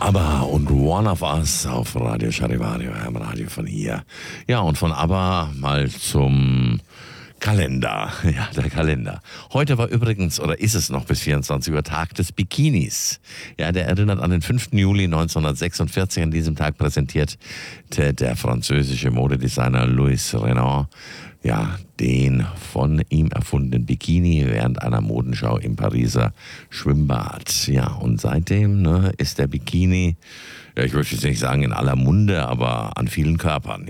ABBA und One of Us auf Radio Charivario, am Radio von hier. Ja, und von ABBA mal zum Kalender. Ja, der Kalender. Heute war übrigens, oder ist es noch bis 24 Uhr, Tag des Bikinis. Ja, der erinnert an den 5. Juli 1946. An diesem Tag präsentierte der französische Modedesigner Louis Renault den von ihm erfundenen Bikini während einer Modenschau im Pariser Schwimmbad. Ja, und seitdem ist der Bikini, ich möchte jetzt nicht sagen in aller Munde, aber an vielen Körpern.